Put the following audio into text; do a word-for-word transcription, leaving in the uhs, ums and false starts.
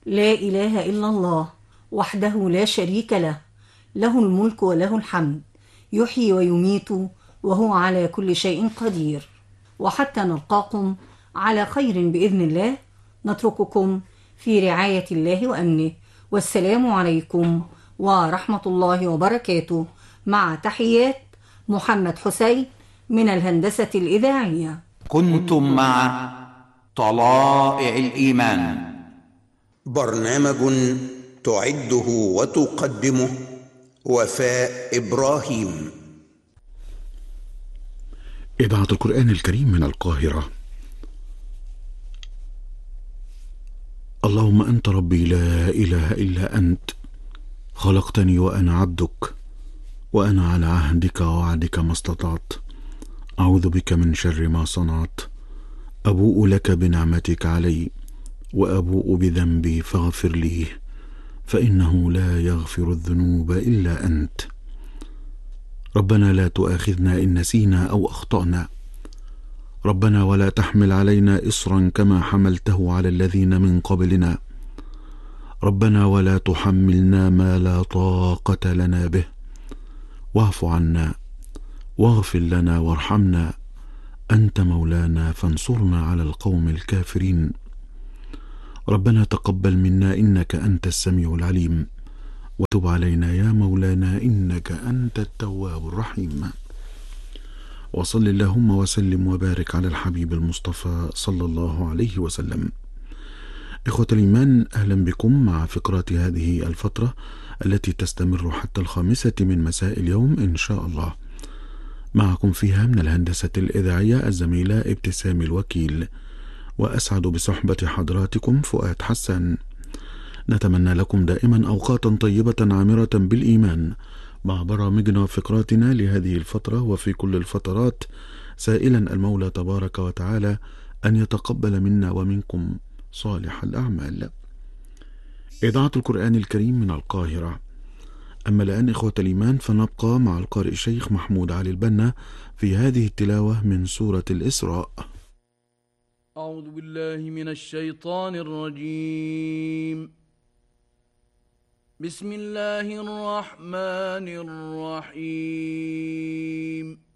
لا إله إلا الله وحده لا شريك له، له الملك وله الحمد، يحيي ويميت وهو على كل شيء قدير. وحتى نلقاكم على خير بإذن الله، نترككم في رعاية الله وأمنه، والسلام عليكم ورحمة الله وبركاته، مع تحيات محمد حسين من الهندسة الإذاعية. كنتم مع طلائع الإيمان، برنامج تعده وتقدمه وفاء إبراهيم. إذاعة القرآن الكريم من القاهرة. اللهم أنت ربي لا إله إلا أنت، خلقتني وأنا عبدك، وأنا على عهدك ووعدك ما استطعت، أعوذ بك من شر ما صنعت، أبوء لك بنعمتك علي وأبوء بذنبي فاغفر لي، فإنه لا يغفر الذنوب إلا أنت. ربنا لا تؤاخذنا إن نسينا أو أخطأنا، ربنا ولا تحمل علينا إصرا كما حملته على الذين من قبلنا، ربنا ولا تحملنا ما لا طاقة لنا به، واعف عنا واغفر لنا وارحمنا، أنت مولانا فانصرنا على القوم الكافرين. ربنا تقبل منا إنك أنت السميع العليم، وتب علينا يا مولانا إنك أنت التواب الرحيم. وصل اللهم وسلم وبارك على الحبيب المصطفى صلى الله عليه وسلم. إخوة الإيمان، أهلا بكم مع فقرات هذه الفترة التي تستمر حتى الخامسة من مساء اليوم إن شاء الله. معكم فيها من الهندسة الإذاعية الزميلة ابتسام الوكيل، وأسعد بصحبة حضراتكم فؤاد حسن. نتمنى لكم دائما أوقاتا طيبة عامرة بالإيمان مع برامجنا وفقراتنا لهذه الفترة وفي كل الفترات، سائلا المولى تبارك وتعالى أن يتقبل منا ومنكم صالح الأعمال. إذاعة القرآن الكريم من القاهرة. أما الآن إخوة الإيمان، فنبقى مع القارئ الشيخ محمود علي البنا في هذه التلاوة من سورة الإسراء. أعوذ بالله من الشيطان الرجيم. بسم الله الرحمن الرحيم.